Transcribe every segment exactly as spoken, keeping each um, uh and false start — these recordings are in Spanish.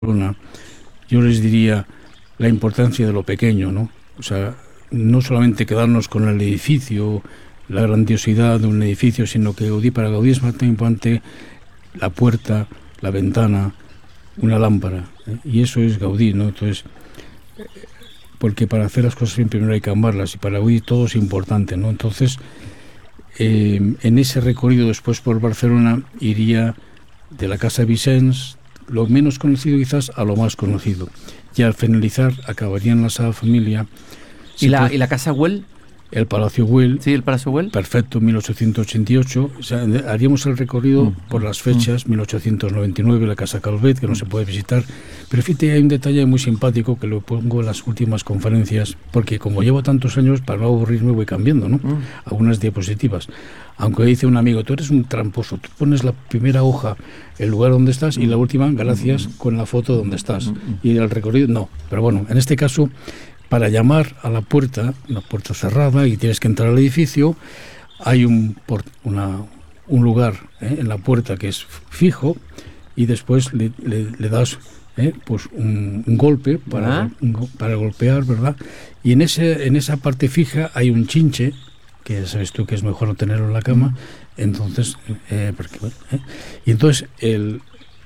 yo les diría la importancia de lo pequeño, ¿no? O sea, no solamente quedarnos con el edificio, la grandiosidad de un edificio, sino que Gaudí, para Gaudí es más importante la puerta, la ventana, una lámpara, ¿eh? Y eso es Gaudí, ¿no? Entonces, porque para hacer las cosas bien primero hay que amarlas, y para Gaudí todo es importante, ¿no? Entonces, eh, en ese recorrido después por Barcelona iría de la Casa Vicens, lo menos conocido quizás, a lo más conocido. Y al finalizar acabaría en la Sagrada Familia. ¿Y la, puede, ¿Y la Casa Güell? El Palacio Güell. Sí, el Palacio Güell. Perfecto, mil ochocientos ochenta y ocho. O sea, haríamos el recorrido mm. por las fechas, mm. mil ochocientos noventa y nueve, la Casa Calvet, que no se puede visitar. Pero fíjate, hay un detalle muy simpático que lo pongo en las últimas conferencias, porque como llevo tantos años, para no aburrirme voy cambiando, ¿no? Mm. Algunas diapositivas. Aunque dice un amigo, tú eres un tramposo, tú pones la primera hoja, el lugar donde estás, y la última, gracias, con la foto donde estás. Y el recorrido, no. Pero bueno, en este caso, para llamar a la puerta, una puerta cerrada, y tienes que entrar al edificio, hay un, por, una, un lugar ¿eh? en la puerta que es fijo, y después le, le, le das ¿eh? pues un, un golpe para, un, para golpear, ¿verdad? Y en, ese, en esa parte fija hay un chinche, que ya sabes tú que es mejor no tenerlo en la cama, entonces, eh, porque, eh, y entonces el,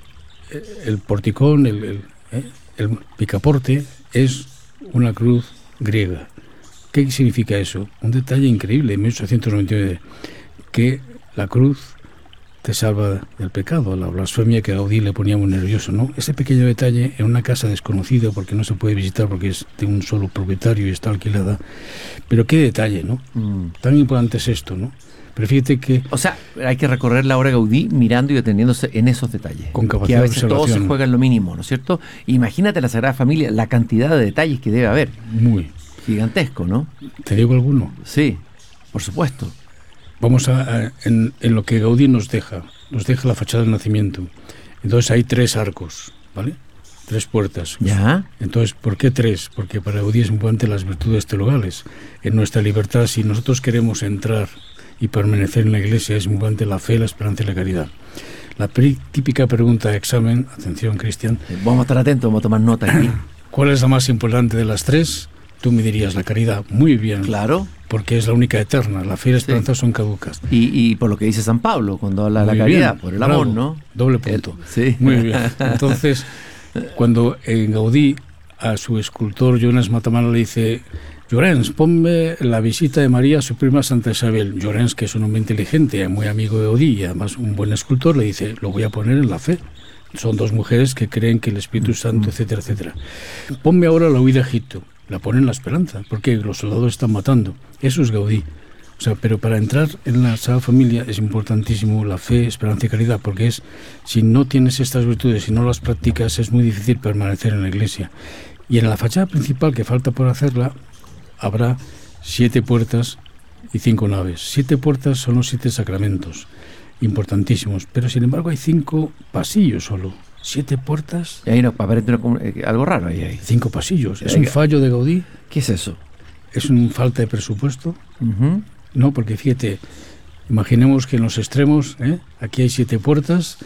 el porticón, el, el, eh, el picaporte es una cruz griega. ¿Qué significa eso? Un detalle increíble en mil ochocientos noventa y nueve, que la cruz te salva del pecado, la blasfemia que a Gaudí le ponía muy nervioso, ¿no? Ese pequeño detalle en una casa desconocida, porque no se puede visitar porque es de un solo propietario y está alquilada, pero qué detalle, ¿no? Mm. Tan importante es esto, ¿no? Pero fíjate que... O sea, hay que recorrer la obra Gaudí mirando y deteniéndose en esos detalles. Con capacidad que a veces de observación. Todo se juega en lo mínimo, ¿no es cierto? Imagínate la Sagrada Familia, la cantidad de detalles que debe haber. Muy. Gigantesco, ¿no? ¿Te digo alguno? Sí, por supuesto. Vamos a, a en, en lo que Gaudí nos deja. Nos deja la fachada del nacimiento. Entonces hay tres arcos, ¿vale? Tres puertas. ¿Ya? Entonces, ¿por qué tres? Porque para Gaudí es importante las virtudes teologales. En nuestra libertad, si nosotros queremos entrar y permanecer en la Iglesia, es importante la fe, la esperanza y la caridad. La pri- típica pregunta de examen, atención, Cristian. Vamos a estar atentos, vamos a tomar nota aquí. ¿Cuál es la más importante de las tres? Tú me dirías la caridad. Muy bien. Claro. Porque es la única eterna. La fe y la esperanza sí. son caducas. Y, y por lo que dice San Pablo, cuando habla de la caridad, bien, por el bravo, amor, ¿no? Doble punto. El, sí. Muy bien. Entonces, cuando en Gaudí a su escultor Llorens Matamala le dice: Llorens, ponme la visita de María a su prima Santa Isabel. Llorens, que es un hombre inteligente, muy amigo de Gaudí y además un buen escultor, le dice: lo voy a poner en la fe. Son dos mujeres que creen que el Espíritu Santo, etcétera, etcétera. Ponme ahora la huida a Egipto. La pone en la esperanza, porque los soldados están matando. Eso es Gaudí. O sea, pero para entrar en la Sagrada Familia es importantísimo la fe, esperanza y caridad, porque es, si no tienes estas virtudes, si no las practicas, es muy difícil permanecer en la Iglesia. Y en la fachada principal, que falta por hacerla, habrá siete puertas y cinco naves. Siete puertas son los siete sacramentos, importantísimos, pero sin embargo hay cinco pasillos solo. Siete puertas. Y ahí no, aparece algo raro ahí, ahí. Cinco pasillos. ¿Es un fallo de Gaudí? ¿Qué es eso? ¿Es una falta de presupuesto? Uh-huh. No, porque fíjate, imaginemos que en los extremos, ¿eh? aquí hay siete puertas.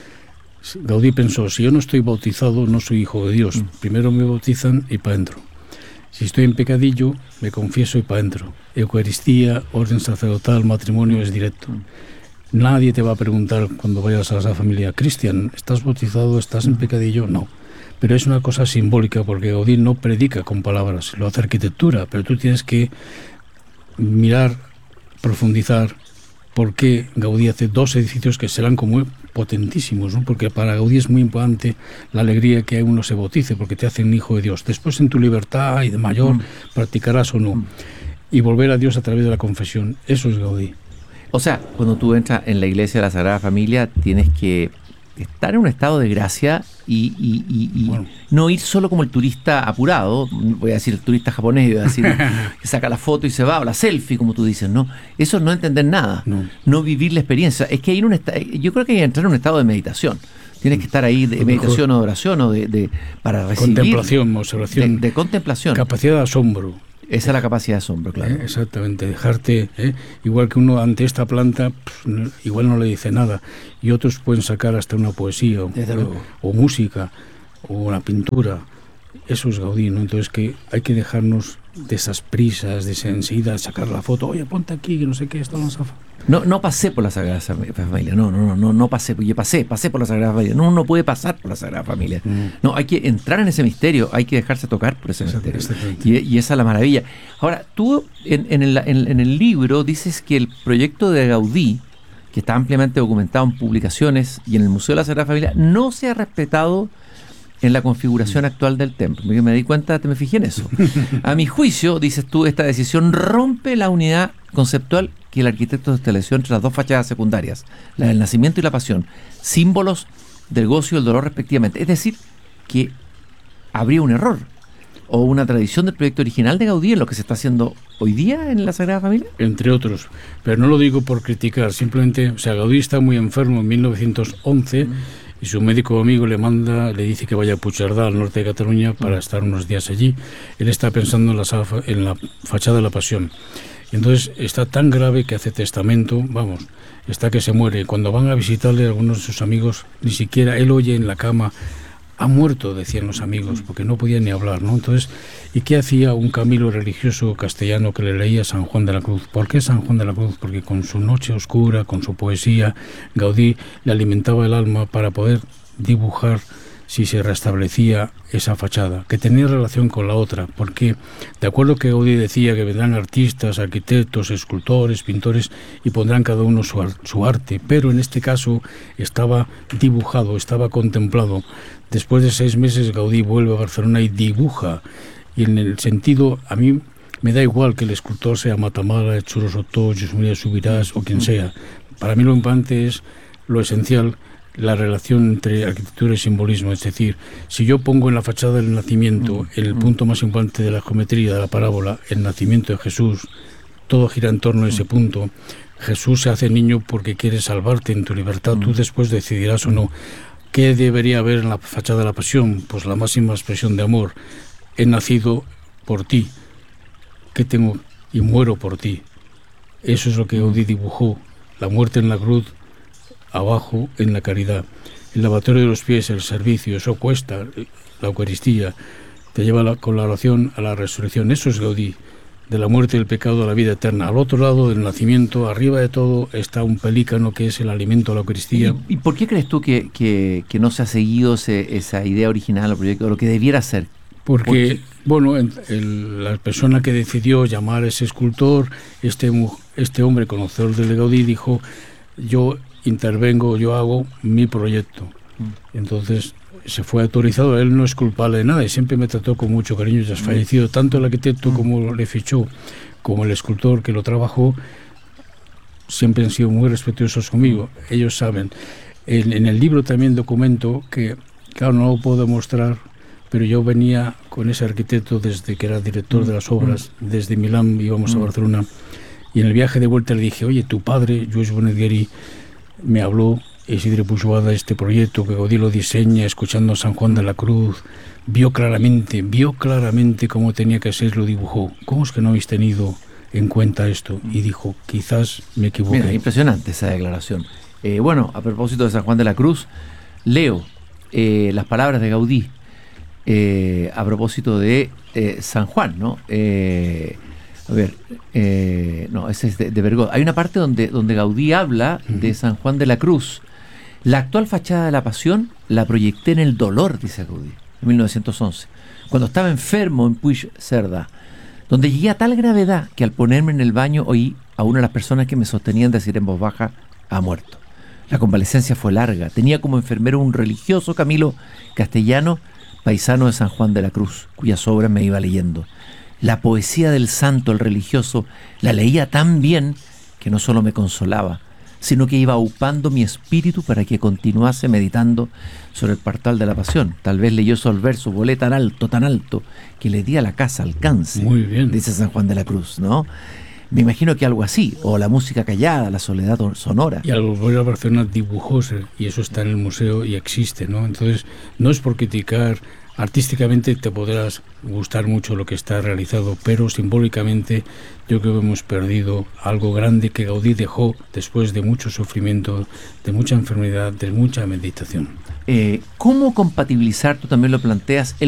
Gaudí pensó: si yo no estoy bautizado, no soy hijo de Dios. Uh-huh. Primero me bautizan y para adentro. Si estoy en pecadillo, me confieso y para adentro. Eucaristía, orden sacerdotal, matrimonio es directo. Uh-huh. Nadie te va a preguntar cuando vayas a esa familia: Cristian, ¿estás bautizado? ¿Estás en pecadillo? No. Pero es una cosa simbólica, porque Gaudí no predica con palabras, lo hace arquitectura, pero tú tienes que mirar, profundizar por qué Gaudí hace dos edificios que serán como potentísimos, ¿no? Porque para Gaudí es muy importante la alegría que uno se bautice, porque te hace un hijo de Dios. Después, en tu libertad y de mayor, mm. practicarás o no. Mm. Y volver a Dios a través de la confesión. Eso es Gaudí. O sea, cuando tú entras en la iglesia de la Sagrada Familia, tienes que estar en un estado de gracia y, y, y, y bueno. no ir solo como el turista apurado, voy a decir el turista japonés, voy a decir que saca la foto y se va, o la selfie, como tú dices, ¿no? Eso es no entender nada, no, no vivir la experiencia. Es que hay un est- yo creo que hay que entrar en un estado de meditación. Tienes que estar ahí de meditación o de oración o de, de para recibir. Contemplación, observación. De, de contemplación. Capacidad de asombro. Esa es la capacidad de asombro, claro. Eh, exactamente, dejarte, eh, igual que uno ante esta planta, pff, no, igual no le dice nada, y otros pueden sacar hasta una poesía o, o música. o una pintura, eso es Gaudí, ¿no? Entonces que hay que dejarnos de esas prisas, de enseguida sacar la foto, oye, ponte aquí, que no sé qué, está en la zafa. No, no pasé por la Sagrada Familia, no, no, no, no pasé, yo pasé, pasé por la Sagrada Familia, no, uno puede pasar por la Sagrada Familia, mm. no, hay que entrar en ese misterio, hay que dejarse tocar por ese misterio, y, y esa es la maravilla. Ahora, tú en, en, el, en, en el libro dices que el proyecto de Gaudí, que está ampliamente documentado en publicaciones y en el Museo de la Sagrada Familia, no se ha respetado en la configuración actual del templo. Porque me di cuenta, te me fijé en eso. A mi juicio, dices tú, esta decisión rompe la unidad conceptual que el arquitecto estableció entre las dos fachadas secundarias, la del nacimiento y la pasión, símbolos del gozo y el dolor respectivamente. Es decir, que habría un error o una tradición del proyecto original de Gaudí en lo que se está haciendo hoy día en la Sagrada Familia. Entre otros, pero no lo digo por criticar, simplemente, o sea, Gaudí está muy enfermo en mil novecientos once, mm. y su médico amigo le manda, le dice que vaya a Puigcerdà, al norte de Cataluña, para estar unos días allí. Él está pensando en la, en la fachada de la Pasión. Y entonces está tan grave que hace testamento, vamos, está que se muere. Cuando van a visitarle a algunos de sus amigos, ni siquiera él oye en la cama, ha muerto, decían los amigos, porque no podía ni hablar, ¿no? Entonces, ¿y qué hacía un Camilo religioso castellano que le leía San Juan de la Cruz? ¿Por qué San Juan de la Cruz? Porque con su noche oscura, con su poesía, Gaudí le alimentaba el alma para poder dibujar si se restablecía esa fachada, que tenía relación con la otra, porque de acuerdo que Gaudí decía que vendrán artistas, arquitectos, escultores, pintores y pondrán cada uno su, su arte, pero en este caso estaba dibujado, estaba contemplado. Después de seis meses Gaudí vuelve a Barcelona y dibuja, y en el sentido, a mí me da igual que el escultor sea Matamala, Churo Sotó, José María Subirás o quien sea. Para mí lo importante es lo esencial, la relación entre arquitectura y simbolismo. Es decir, si yo pongo en la fachada del nacimiento, en el punto más importante de la geometría de la parábola, el nacimiento de Jesús, todo gira en torno a ese punto. Jesús se hace niño porque quiere salvarte en tu libertad, tú después decidirás o no. ¿Qué debería haber en la fachada de la Pasión? Pues la máxima expresión de amor. He nacido por ti, que tengo y muero por ti. Eso es lo que Gaudí dibujó, la muerte en la cruz, abajo en la caridad. El lavatorio de los pies, el servicio, eso cuesta, la Eucaristía, te lleva la, con la oración a la resurrección. Eso es Gaudí, de la muerte del pecado a la vida eterna. Al otro lado del nacimiento, arriba de todo, está un pelícano que es el alimento a la Eucaristía. ¿Y, y por qué crees tú que, que, que no se ha seguido ese, esa idea original o proyecto, lo que debiera ser? Porque, bueno, el, el, la persona que decidió llamar a ese escultor, este, este hombre conocedor del Gaudí, dijo, yo intervengo, yo hago mi proyecto. Mm. Entonces se fue autorizado, él no es culpable de nada y siempre me trató con mucho cariño. Ya has fallecido tanto el arquitecto como le fichó, como el escultor que lo trabajó, siempre han sido muy respetuosos conmigo, ellos saben. En, en el libro también documento que, claro, no lo puedo demostrar, pero yo venía con ese arquitecto desde que era director de las obras, desde Milán íbamos a Barcelona, y en el viaje de vuelta le dije, oye, tu padre, Lluís Bonet me habló, Isidre Pujols, de este proyecto que Gaudí lo diseña, escuchando a San Juan de la Cruz, vio claramente, vio claramente cómo tenía que ser, lo dibujó. ¿Cómo es que no habéis tenido en cuenta esto? Y dijo, quizás me equivoqué. Mira, impresionante esa declaración. Eh, bueno, a propósito de San Juan de la Cruz, leo eh, las palabras de Gaudí eh, a propósito de eh, San Juan, ¿no? Eh, A ver, eh, no, ese es de, de Bergoz. Hay una parte donde, donde Gaudí habla uh-huh. de San Juan de la Cruz. La actual fachada de la Pasión la proyecté en el dolor, dice Gaudí, en mil novecientos once, cuando estaba enfermo en Puigcerdà, donde llegué a tal gravedad que al ponerme en el baño oí a una de las personas que me sostenían decir en voz baja, ha muerto. La convalecencia fue larga. Tenía como enfermero un religioso Camilo Castellano, paisano de San Juan de la Cruz, cuyas obras me iba leyendo. La poesía del santo, el religioso, la leía tan bien que no solo me consolaba, sino que iba aupando mi espíritu para que continuase meditando sobre el portal de la Pasión. Tal vez leyó esos versos, volé tan alto, tan alto, que le di a la casa alcance. Muy bien. Dice San Juan de la Cruz, ¿no? Me imagino que algo así, o la música callada, la soledad sonora. Y al volver a Barcelona dibujóse, y eso está en el museo y existe, ¿no? Entonces, no es por criticar Artísticamente te podrás gustar mucho lo que está realizado, pero simbólicamente yo creo que hemos perdido algo grande que Gaudí dejó después de mucho sufrimiento, de mucha enfermedad, de mucha meditación. Eh, ¿Cómo compatibilizar, tú también lo planteas, el